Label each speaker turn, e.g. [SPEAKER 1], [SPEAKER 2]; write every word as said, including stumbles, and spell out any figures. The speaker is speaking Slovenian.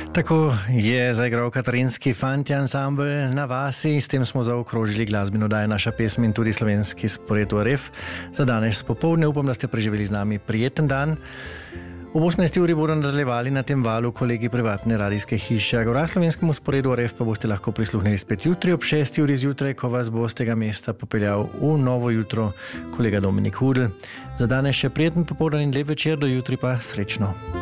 [SPEAKER 1] Tako je zaigral Katarinski fantje ansambl na vasi, s tem smo zaokrožili glasbeno dajo naša pesmi in tudi slovenski spored V R F. Za danes popoldne upam, da ste preživeli z nami prijeten dan. Ob osemnajsti uri bodo nadaljevali na tem valu kolegi privatne radijske hiše Agora. Slovenskemu sporedu V R F pa boste lahko prisluhnili spet jutri ob šesti uri zjutraj, ko vas bo z tega mesta popeljal v novo jutro kolega Dominik Hudl. Za danes še prijeten popoldan in lep večer, do jutri pa srečno.